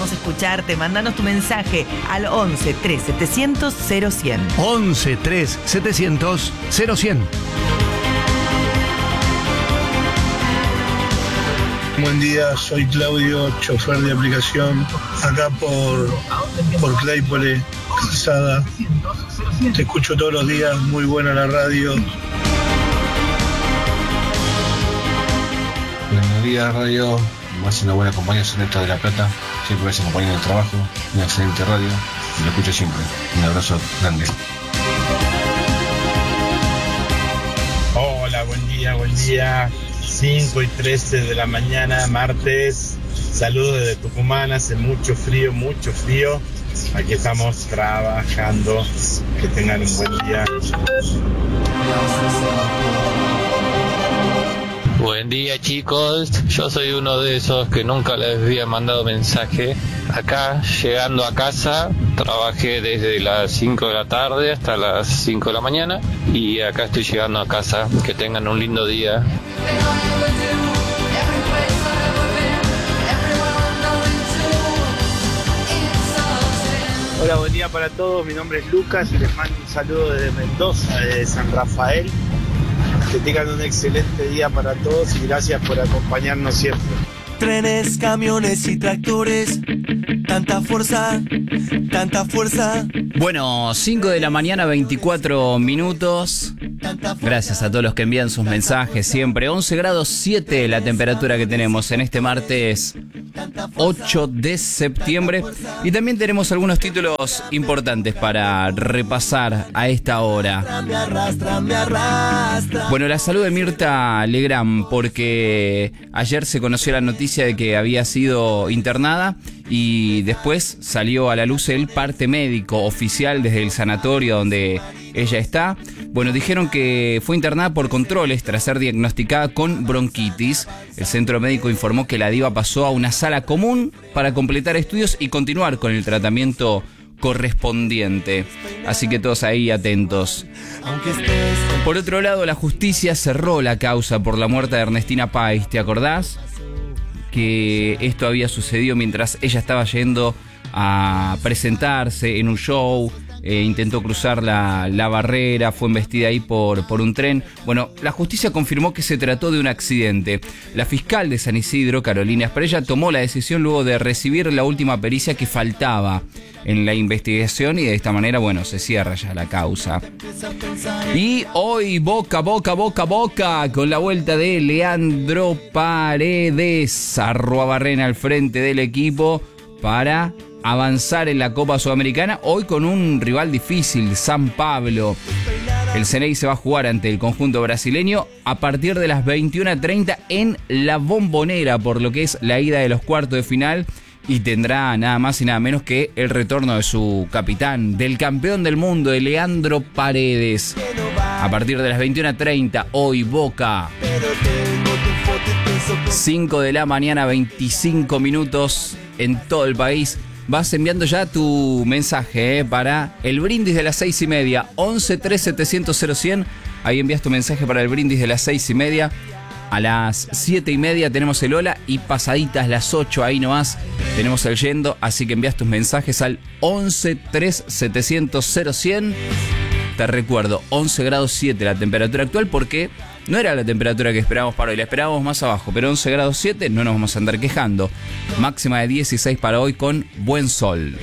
queremos escucharte. Mándanos tu mensaje al 11 3 700 0100. 11 3 700 0100. Buen día, soy Claudio, chofer de aplicación, acá por Claypole, Calzada. Te escucho todos los días, muy buena la radio. Buenos días, radio. Más una buena compañía Soneta de La Plata. Siempre me hacen compañía en el trabajo. Una excelente radio. Y lo escucho siempre. Un abrazo grande. Hola, buen día. 5 y 13 de la mañana, martes. Saludos desde Tucumán. Hace mucho frío. Aquí estamos trabajando. Que tengan un buen día. Buen día, chicos, yo soy uno de esos que nunca les había mandado mensaje. Acá, llegando a casa, trabajé desde las 5 de la tarde hasta las 5 de la mañana y acá estoy llegando a casa. Que tengan un lindo día. Hola, buen día para todos, mi nombre es Lucas y les mando un saludo desde Mendoza, de San Rafael. Que tengan un excelente día para todos y gracias por acompañarnos siempre. Trenes, camiones y tractores, tanta fuerza. Bueno, 5 de la mañana, 24 minutos. Gracias a todos los que envían sus mensajes siempre. 11 grados 7 la temperatura que tenemos en este martes 8 de septiembre. Y también tenemos algunos títulos importantes para repasar a esta hora. Bueno, la salud de Mirta Legrand, porque ayer se conoció la noticia de que había sido internada y después salió a la luz el parte médico oficial desde el sanatorio donde ella está. Bueno, dijeron que fue internada por controles tras ser diagnosticada con bronquitis. El centro médico informó que la diva pasó a una sala común para completar estudios y continuar con el tratamiento correspondiente. Así que todos ahí atentos. Por otro lado, la justicia cerró la causa por la muerte de Ernestina Pais. ¿Te acordás? Que esto había sucedido mientras ella estaba yendo a presentarse en un show. Intentó cruzar la barrera, fue embestida ahí por un tren. Bueno, la justicia confirmó que se trató de un accidente. La fiscal de San Isidro, Carolina Esprella, tomó la decisión luego de recibir la última pericia que faltaba en la investigación y de esta manera, bueno, se cierra ya la causa. Y hoy boca con la vuelta de Leandro Paredes. Arruabarrena al frente del equipo para avanzar en la Copa Sudamericana, hoy con un rival difícil, San Pablo. El Ceney se va a jugar ante el conjunto brasileño a partir de las 21:30 en La Bombonera, por lo que es la ida de los cuartos de final, y tendrá nada más y nada menos que el retorno de su capitán, del campeón del mundo, de Leandro Paredes. A partir de las 21:30, hoy Boca. 5 de la mañana, 25 minutos en todo el país. Vas enviando ya tu mensaje para el brindis de las 6:30, 11 3 700 0100. Ahí envías tu mensaje para el brindis de las 6:30. A las 7:30 tenemos el hola y pasaditas las 8 ahí nomás tenemos el yendo. Así que envías tus mensajes al 11 3 700 0100. Te recuerdo, 11 grados 7 la temperatura actual, porque no era la temperatura que esperábamos para hoy, la esperábamos más abajo, pero 11 grados 7 no nos vamos a andar quejando. Máxima de 16 para hoy con buen sol.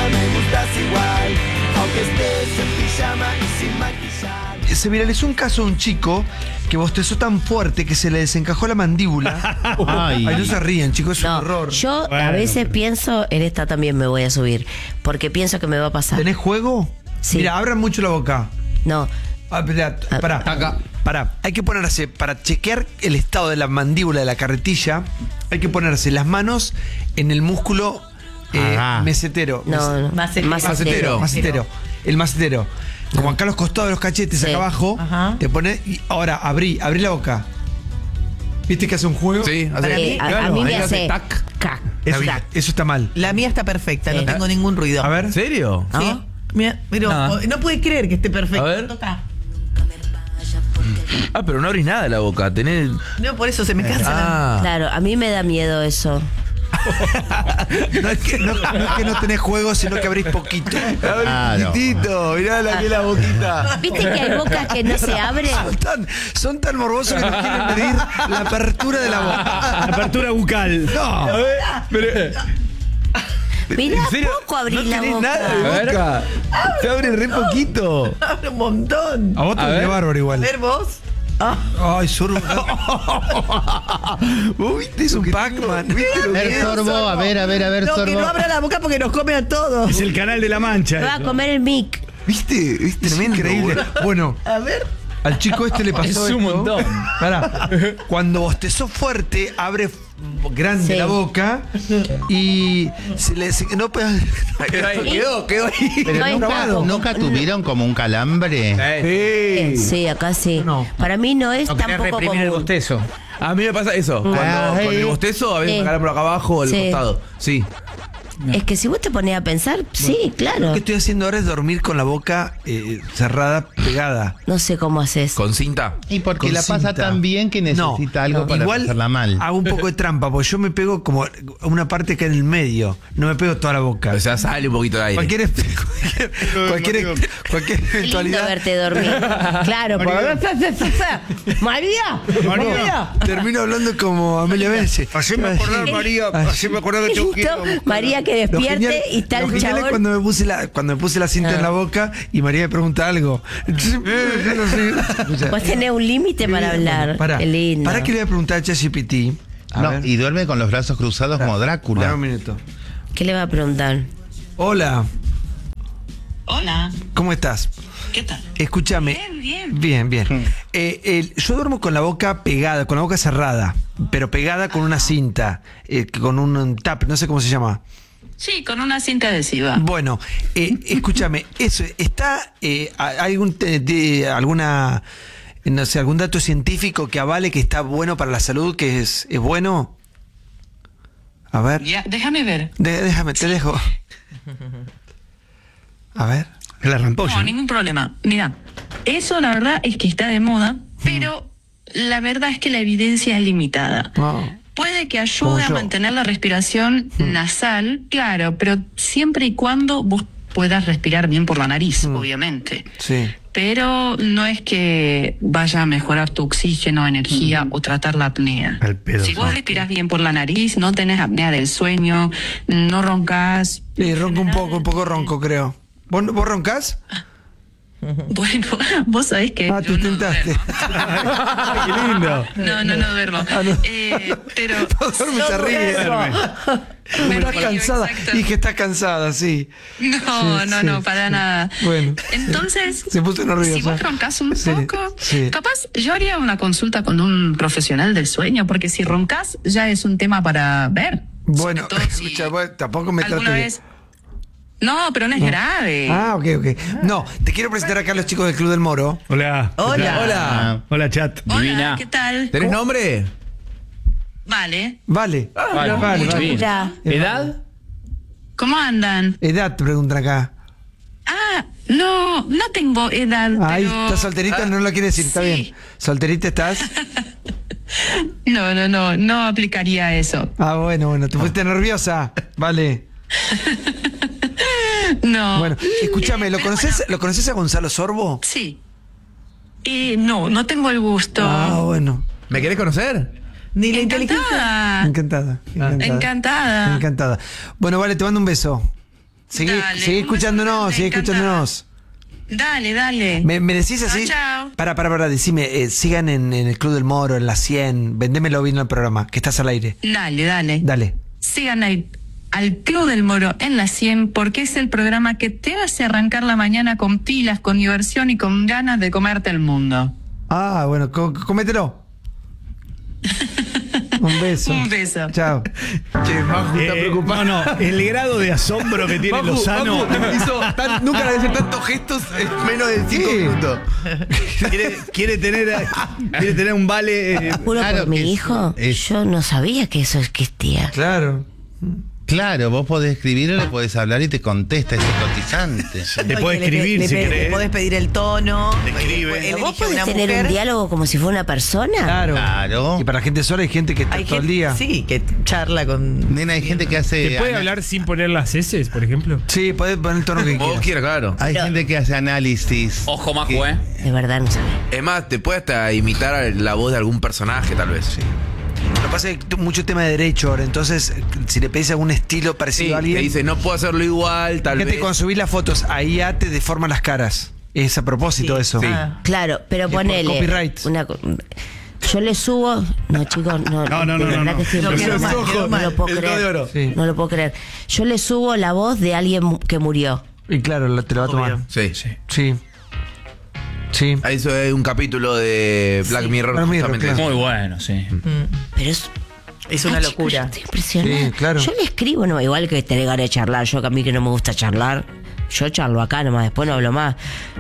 Se viralizó un caso de un chico que bostezó tan fuerte que se le desencajó la mandíbula. Ay, no se rían, chicos, es un horror. Yo a veces pienso, en esta también me voy a subir, porque pienso que me va a pasar. ¿Tenés juego? Sí. Mira, abran mucho la boca. No. Pará. Hay que ponerse, para chequear el estado de la mandíbula, de la carretilla, hay que ponerse las manos en el músculo mesetero. No. Macetero. El macetero. Como acá a los costados de los cachetes, acá abajo. Te pones. Y ahora abrí la boca. ¿Viste que hace un juego? Sí, a mí me hace tac. Eso está mal. La mía está perfecta, no tengo ningún ruido. A ver. ¿En serio? Sí. Mira, pero no puede creer que esté perfecto. A ver. Toca. Pero no abrís nada de la boca, tenés... No, por eso se me cansa. Claro, a mí me da miedo eso. No es que no tenés juego, sino que abrís poquito. Poquitito, mirá la boquita. ¿Viste que hay bocas que no se abren? Son tan morbosos que no quieren medir la apertura de la boca. La apertura bucal. No. A ver, pero... Mirá, poco abrís la boca. Nada de boca. Se abre re poquito. Abre un montón. A vos te viene bárbaro igual. A ver vos. Ay, Sorbo. ¿Vos viste? Es un Pac-Man. ¿Viste lo que es? Sorbo, a ver, No, Sorbo. que no abra la boca porque nos come a todos. Es el canal de la Mancha. Me va a comer el mic. ¿Viste? Es increíble. Bueno. A ver. Al chico este le pasó Es un esto. montón. Pará. Cuando bostezó fuerte, abre grande la boca y no quedó ahí. Pero nunca tuvieron como un calambre. Sí, acá sí. Para mí no es tampoco reprimir el común. bostezo. A mí me pasa eso. Con el bostezo, a veces me calan por acá abajo o el costado. Sí. Es que si vos te ponías a pensar, sí, claro. Lo que estoy haciendo ahora es dormir con la boca cerrada, pegada. No sé cómo haces. ¿Con cinta? Y porque Con la pasa cinta. tan bien que necesita algo para igual hacerla mal. hago un poco de trampa, porque yo me pego como una parte que en el medio. No me pego toda la boca. O sea, sale un poquito de aire. Cualquier Qué lindo eventualidad. verte dormir. Claro, María. Termino hablando como Amelia Bense. Haceme acordar, María. Haceme acordar que yo quiero. María que despierte y está el genial es chabón. cuando me puse la cinta en la boca y María me pregunta algo. Entonces, yo no sé. Vos tenés un límite para hablar. Pará, Qué lindo. ¿Para qué le voy a preguntar a ChatGPT? Y duerme con los brazos cruzados como Drácula. Dame un minuto. ¿Qué le va a preguntar? Hola. Hola. ¿Cómo estás? ¿Qué tal? Escúchame. Bien. Yo duermo con la boca pegada, con la boca cerrada, pero pegada con una cinta, con un tap, no sé cómo se llama. Sí, con una cinta adhesiva. Bueno, escúchame, eso, ¿está alguna, no sé, algún dato científico que avale que está bueno para la salud, que es bueno? A ver. Ya, déjame ver. Déjame, te dejo. A ver. La rampolla. No, ningún problema. Mira, eso la verdad es que está de moda, pero la verdad es que la evidencia es limitada. Puede que ayude a mantener la respiración nasal, claro, pero siempre y cuando vos puedas respirar bien por la nariz, obviamente. Sí. Pero no es que vaya a mejorar tu oxígeno, energía o tratar la apnea. Si vos respirás bien por la nariz, no tenés apnea del sueño, no roncas. Ronco un poco ronco, creo. ¿Vos roncás? Bueno, vos sabés que tú intentaste. Qué lindo. No duermo. Pero duerme, se ríe. Estás cansada. Y que estás cansada, sí. No, para nada. Bueno. Entonces, se puso nerviosa. si vos roncás un poco, capaz yo haría una consulta con un profesional del sueño, porque si roncás ya es un tema para ver. Bueno, escucha, tampoco me ¿Alguna trates vez? No, pero no es grave. Ok. No, te quiero presentar acá a los chicos del Club del Moro. Hola. Hola, chat. Hola, ¿qué tal? ¿Tenés nombre? Vale. Vale. ¿Edad? ¿Cómo andan? Edad, te preguntan acá. No tengo edad. Ahí, pero... ¿estás solterita? No lo quiere decir, está bien. ¿Solterita estás? No aplicaría eso. Bueno, te fuiste nerviosa. Vale. No. Bueno, escúchame, ¿lo conoces a Gonzalo Sorbo? Sí. No tengo el gusto. Bueno. ¿Me querés conocer? Ni la inteligencia. Encantada. Bueno, vale, te mando un beso. Seguí escuchándonos. Dale. ¿Me decís así? Chao. Para, decime, sigan en el Club del Moro, en la 100, vendémelo bien al programa, que estás al aire. Dale. Sigan al Club del Moro en la 100, porque es el programa que te hace arrancar la mañana con pilas, con diversión y con ganas de comerte el mundo. Bueno, cómetelo. Un beso. Chao. Che, Maju está preocupado. No, el grado de asombro que tiene Lozano. Nunca le hacer tantos gestos en menos de 5 minutos. Quiere tener un vale. Juro por mi hijo, yo no sabía que eso existía. Claro. Claro, vos podés escribir o le podés hablar y te contesta, es hipnotizante. Le podés escribir si Le querés. podés pedir el tono. Te escribe. ¿Vos podés tener un diálogo como si fuera una persona? Claro. Y para gente sola hay gente que está todo el día. Sí, que charla con... Nena, hay gente que hace... ¿Te puede hablar sin poner las S, por ejemplo? Sí, podés poner el tono que Vos quieras, claro. Hay gente que hace análisis. Ojo, Majo, De verdad no sabía. Es más, te puede hasta imitar la voz de algún personaje, tal vez. Sí. Lo que pasa es que mucho tema de derecho ahora, entonces si le pedís algún estilo parecido a alguien... te dice, no puedo hacerlo igual, tal vez. Cuando subís las fotos, ahí ya te deforman las caras. Es a propósito eso. Claro, pero Es por ponele... copyright. Yo le subo... No, chicos, no. No. No lo puedo creer. Sí. No lo puedo creer. Yo le subo la voz de alguien que murió. Y claro, te lo va a tomar. Sí. Sí. Eso es un capítulo de Black Mirror. Black Mirror, justamente. claro. Muy bueno, sí. Pero es una locura. Yo estoy impresionada. Sí, claro. Yo le escribo, no, igual que tener ganas de charlar. Yo, que a mí que no me gusta charlar, yo charlo acá nomás, después no hablo más.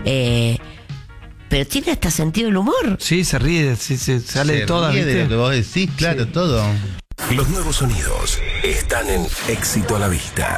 Pero tiene hasta sentido del humor. Sí, se ríe, se sale de todas. ríe ¿viste? de lo que vos decís, claro, todo. Los nuevos sonidos están en Éxito a la Vista.